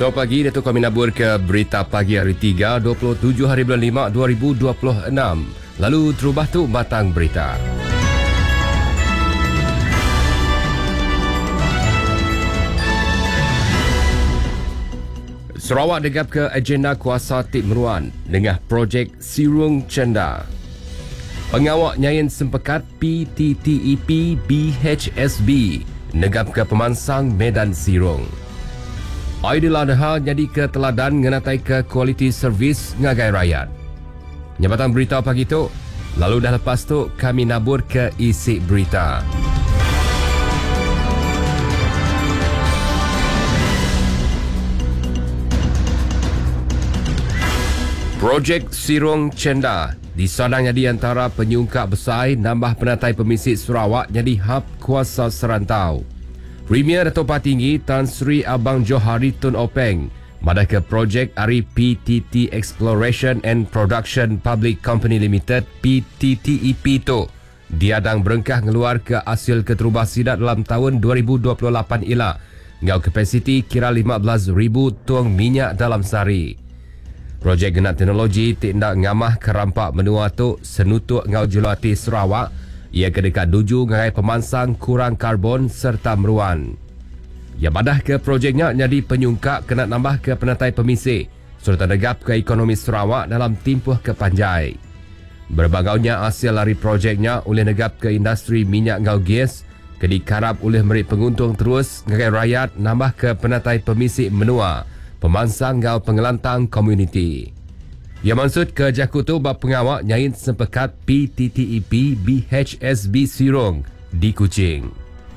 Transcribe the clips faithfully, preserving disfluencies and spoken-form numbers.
Selamat pagi, Datuk kami nabur ke berita pagi hari tiga, dua puluh tujuh hari bulan lima, dua ribu dua puluh enam. Lalu terubah tu batang berita. Sarawak degap ke agenda kuasa Tik Meruan dengan projek Sirung Cenda. Pengawak nyayin sempekat P T T E P B H S B negap ke pemansang Medan Sirung. Aidiladha jadi ke teladan ngenatai ke kualiti servis ngagai rakyat. Nyabatan berita pagi tu, lalu dah lepas tu kami nabur ke isi berita. Projek Sirung Cenda disadang jadi antara penyungkap besar nambah penatai pemisik Sarawak jadi hub kuasa serantau. Premier Datuk Patinggi Tan Sri Abang Johari Tun Openg madah ke projek Ari P T T Exploration and Production Public Company Limited P T T E P tu diadang berengkah ngeluar ke hasil keterubah sidat dalam tahun dua ribu dua puluh lapan ila ngau kapasiti kira lima belas ribu tuang minyak dalam sehari. Projek genat teknologi tindak ngamah kerampak menua tu senutuk ngau julati Sarawak. Ia kedekat duju ngai pemansang kurang karbon serta meruan. Ia madah ke projeknya jadi penyungkap kena nambah ke penatai pemisik serta negap ke ekonomi Sarawak dalam timpuh ke panjai. Berbagaunya hasil lari projeknya oleh negap ke industri minyak ngau gas kedikarap oleh merik penguntung terus ngai rakyat nambah ke penatai pemisik menua pemansang ngau pengelantang komuniti. Ia maksud ke Jakutu bab pengawak nyain sempekat P T T E P B H S B Sirung di Kuching.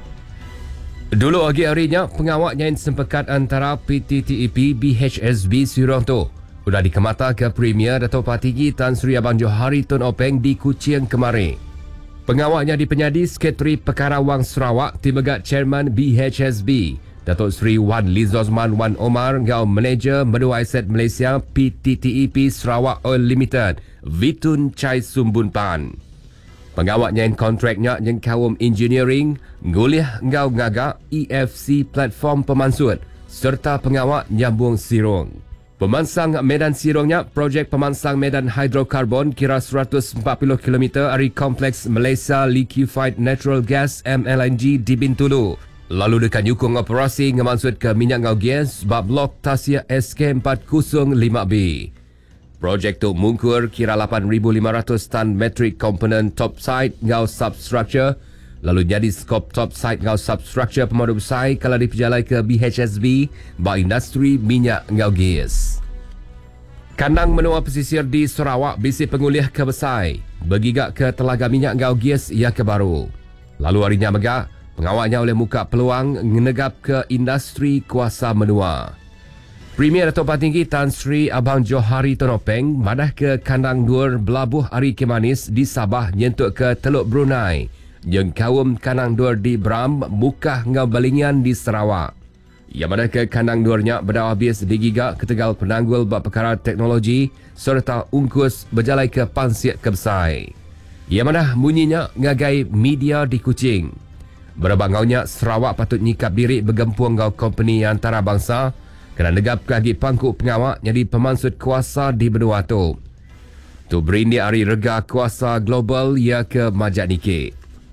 Dulu lagi harinya pengawak nyain sempekat antara P T T E P B H S B Sirung tu sudah dikemata ke Premier Datuk Patinggi Tan Sri Abang Johari Tun Openg di Kuching kemari. Pengawaknya dipenyadi Sekretari Perkara Wang Sarawak Timegat Chairman B H S B Datuk Sri Wan Lizosman Wan Omar ngau Manager Menua Aset Malaysia P T T E P Sarawak Oil Limited Vitun Chai Sumbun Pan. Pengawaknya yang kontraknya yang kawum engineering ngulih ngau ngagak E F C platform pemansut serta pengawak nyambung Sirung. Pemansang Medan Sirungnya projek pemansang Medan hidrokarbon kira seratus empat puluh kilometer dari kompleks Malaysia Liquefied Natural Gas M L N G di Bintulu. Lalu dekat nyukung operasi ngemaksud ke minyak ngau gas bab blok Tasya S K empat kosong lima B. Projek tu mungkur kira lapan ribu lima ratus tan metrik komponen topside ngau substructure. Lalu jadi skop topside ngau substructure pemadu besar kalau diperjalai ke B H S B bab industri minyak ngau gas. Kandang menua pesisir di Sarawak bisi pengulih ke besar bergigak ke telaga minyak ngau gas ia ke baru. Lalu harinya megak pengawaknya oleh muka peluang menegap ke industri kuasa menua. Premier Datuk Patinggi Tan Sri Abang Johari Tun Openg madah ke kandang dur Belabuh Ari Kemanis di Sabah nyentuk ke Teluk Brunei yang kawum kandang dur di Bram Mukah ngau Balingan di Sarawak. Ia madah ke kandang durnya berdawah habis digigak ke Tegal Penanggul bab perkara teknologi serta ungkus berjalai ke Pansiat Kebesai. Ia madah bunyinya ngagai media di Kuching. Berbangaunya Sarawak patut nyikap diri bergempung ngau company antarabangsa kena negap kaki pangkuk pengawak jadi pemansut kuasa di benua tu. Tu berindi hari rega kuasa global ia ke Majak Nike.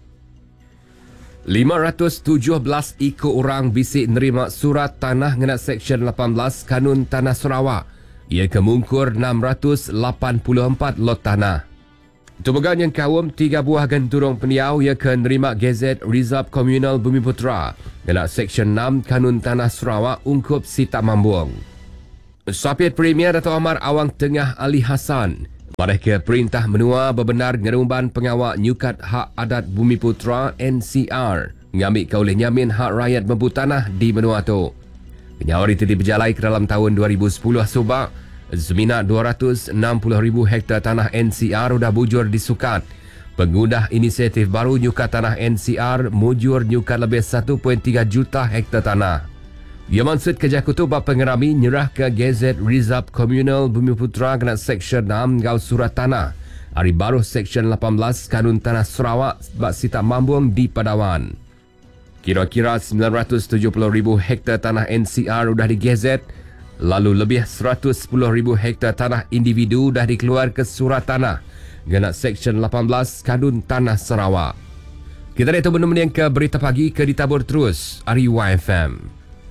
lima ratus tujuh belas ikut orang bisik nerima surat tanah ngenat Seksyen lapan belas Kanun Tanah Sarawak. Ia ke mungkur enam ratus lapan puluh empat lot tanah. Tubagan yang kawum tiga buah genturung peniau ia ke nerima Gazet Rizab Komunal Bumiputra kena Seksyen enam Kanun Tanah Sarawak ungkup Sita Mambung. Sapiat Premier Dato' Amar Awang Tengah Ali Hassan madah ke perintah menua berbenar ngerumban pengawak nyukat hak adat Bumiputra N C R ngambil ke oleh nyamin hak rakyat mempu tanah di menua tu. Kenyawari itu diberjalai ke dalam tahun dua ribu sepuluh subak seminat dua ratus enam puluh ribu hektar tanah N C R sudah bujur disukat. Pengundah inisiatif baru nyukat tanah N C R mujur nyukat lebih satu perpuluhan tiga juta hektar tanah. Ia maksud ke Jakutu bab pengerami nyerah ke Gazet Rizab Komunal Bumiputra kena Seksyen enam ngau surat tanah. Hari baru Seksyen lapan belas Kanun Tanah Sarawak bab Sita Mambung di Padawan. Kira-kira sembilan ratus tujuh puluh ribu hektar tanah N C R sudah digazet. Lalu lebih seratus sepuluh ribu hektar tanah individu dah dikeluar ke surat tanah guna Seksyen lapan belas Kanun Tanah Sarawak. Kita lihat benda-benda yang ke berita pagi ke ditabur terus Ari Y F M.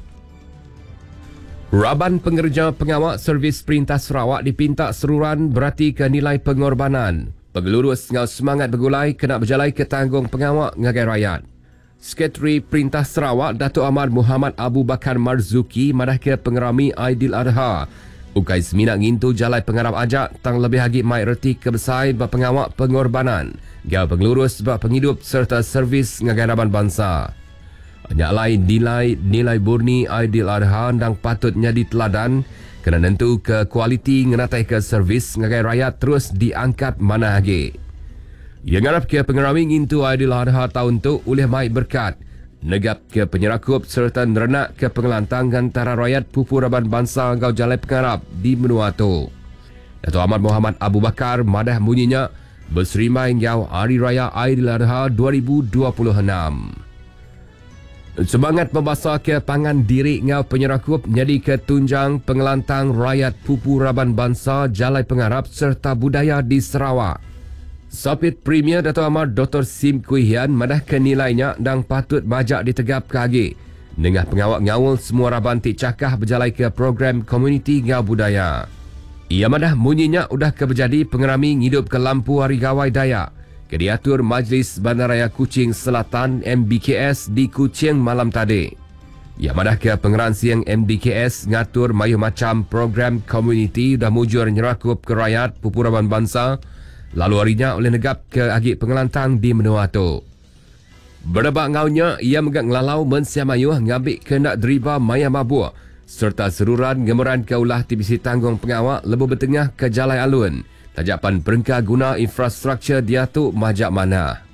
Raban Pengerja Pengawal Servis Perintah Sarawak dipinta seruran berarti ke nilai pengorbanan. Pengelurus ngau semangat bergulai kena berjalai ke tanggung pengawal ngagai rakyat. Sekretari Perintah Sarawak Datuk Ahmad Muhammad Abu Bakar Marzuki madah ke pengerami Aidiladha. Ukai seminak ngintu jalai pengarap ajak tang lebih lagi mai reti kebesai ba pengawal pengorbanan. Gau pengelurus ba penghidup serta servis ngagai raban bangsa. Banyak lain nilai nilai murni Aidiladha dan patut nyadi teladan kena nentu ke kualiti ngenatai ke servis ngagai rakyat terus diangkat mana lagi. Yang harap ke pengerami ngintu Aidiladha tahun tu oleh mai berkat negap ke penyerakup serta nerenak ke pengelantang antara rakyat pupuraban bangsa ngau jalai pengarap di menua tu. Datuk Ahmad Muhammad Abu Bakar madah bunyinya berserimai ngau Hari Raya Aidiladha dua ribu dua puluh enam. Semangat membasah ke pangan diri ngau penyerakup jadi ke tunjang pengelantang rakyat pupuraban bangsa jalai pengarap serta budaya di Sarawak. Sapit Premier Datuk Ahmad Doktor Sim Kuihian madah ke nilainya dan patut majak ditegap kagi. Nengah pengawak ngawul semua raban tik cakah berjalai ke program komuniti ngau budaya. Ia madah munyinya udah ke berjadi pengerami ngidup ke lampu hari gawai Dayak. Diatur Majlis Bandaraya Kuching Selatan M B K S di Kuching malam tadi. Ia madah ke pengeran siang M B K S ngatur mayuh macam program komuniti dah mujur nyerakup ke rakyat pupuraban bangsa lalu harinya oleh negap ke agi pengelantang di menua tu. Berdebak ngaunya ia megak ngelalau mensiamayuh ngambil kendak deriba maya mabuk serta seruran gemeran ke ulah T B C tanggung pengawak lebu bertengah ke Jalai Alun. Tajapan perengkah guna infrastruktur dia tu majak mana.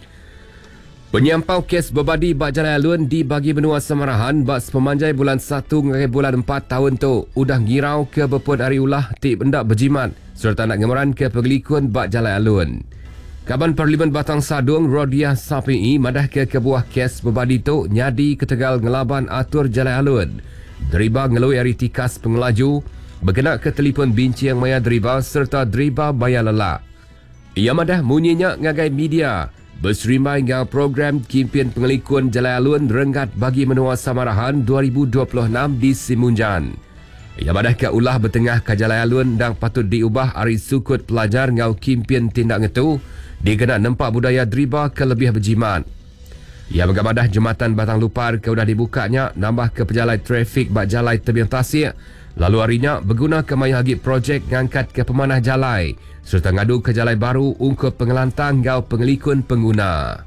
Penyampau kes berbadi bak Jalai Alun di bagi benua Samarahan bak sepemanjai bulan satu hingga bulan empat tahun tu udah ngirau ke berpun hari ulah tik bendak berjimat serta nak ngemeran ke pergelikun bak Jalai Alun. Kaban Parlimen Batang Sadung Rodiah Sapi'i madah ke kebuah kes berbadi tu nyadi ketegal ngelaban atur Jalai Alun. Deriba ngelui hari tikas pengelaju berkenaan ke telefon bincang maya deriba serta deriba bayar lelak. Ia madah munyinya ngagai media berserimai ngau program kempen pengelikun Jalai Alun renggat bagi menua Samarahan dua ribu dua puluh enam di Simunjan. Ia madah ke ulah bertengah ke Jalai Alun dan patut diubah hari sukut pelajar ngau kempen tindak ngetu dikena nampak budaya deriba ke lebih berjimat. Ia mengamadah jembatan Batang Lupar ke udah dibukanya nambah ke pejalai trafik bak jalai Tebing Tasik. Lalu harinya berguna ke maya hagi projek ngangkat ke pemanah jalai serta ngadu ke jalai baru ungkup pengelantang ngau pengelikun pengguna.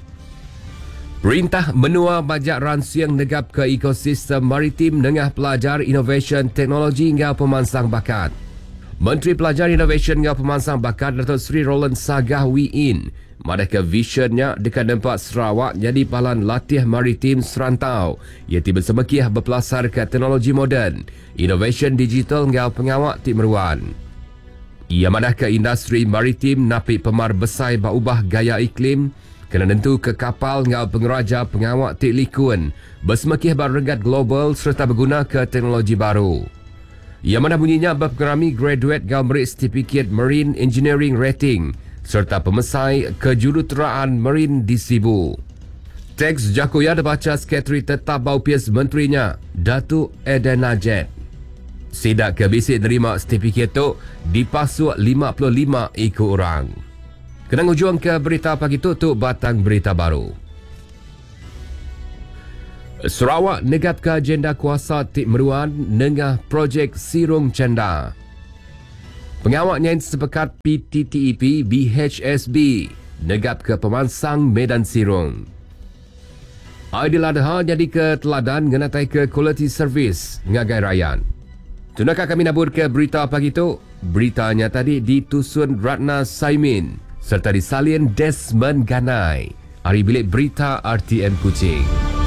Perintah menua bajak ransiang negap ke ekosistem maritim nengah pelajar inovation teknologi ngau pemansang bakat. Menteri Pelajar Innovation ngau pemansang bakat Datuk Seri Roland Sagah Wiin madah ke visionnya dekat nempat Sarawak jadi pahlawan latih maritim serantau iaitu bersemekih berpelasar ke teknologi moden, inovation digital ngau pengawak tik meruan. Ia madah ke industri maritim napi pemar besai berubah gaya iklim kena nentu ke kapal ngau pengeraja pengawak tik likun bersemekih berregat global serta berguna ke teknologi baru. Ia madah bunyinya berpengerami graduate ngau merit Certificate Marine Engineering Rating serta pemesai kejuruteraan Marine di Sibu. Teks Jakoya dibaca Sekretari Tetap Baupias Menterinya, Datuk Eden Najed. Sidak ke bisik nerima sertifikat tu dipasuk lima puluh lima ekor orang. Kenang ujung ke berita pagi tu tu batang berita baru. Sarawak negap ke agenda kuasa Tik Meruan nengah projek Sirung Cenda. Pengawak yang sepekat P T T E P B H S B negap ke pemansang Medan Sirung. Aidiladha jadi ke teladan ngenatai ke quality service ngagai rakyat. Tunakah kami nabur ke berita pagi tu? Beritanya tadi ditusun Ratna Saimin serta disalin Desmond Ganai. Hari bilik berita R T M Kuching.